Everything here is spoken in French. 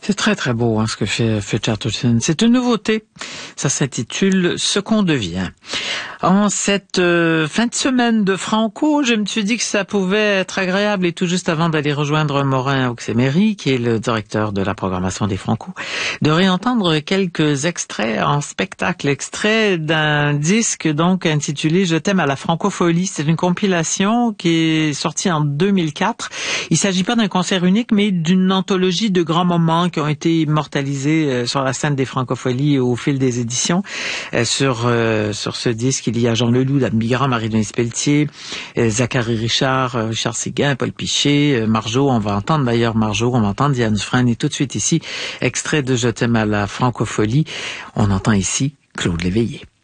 C'est très très beau ce que fait Chatterton. C'est une nouveauté. Ça s'intitule Ce qu'on devient. En cette fin de semaine de Franco, je me suis dit que ça pouvait être agréable et tout juste avant d'aller rejoindre Morin Auxemery, qui est le directeur de la programmation des Franco, de réentendre quelques extraits en spectacle, extraits d'un disque donc intitulé Je t'aime à la francophonie. C'est une compilation qui est sortie en 2004. Il s'agit pas d'un concert unique, mais d'une anthologie de grands moments qui ont été immortalisés sur la scène des francopholies au fil des éditions. Sur ce disque, il y a Jean Leloup, Dame Bigram, Marie-Denise Pelletier, Zachary Richard, Richard Séguin, Paul Pichet, Marjo. On va entendre d'ailleurs Marjo, on va entendre Diane Dufresne et tout de suite ici, extrait de Je t'aime à la francophonie. On entend ici Claude Léveillé.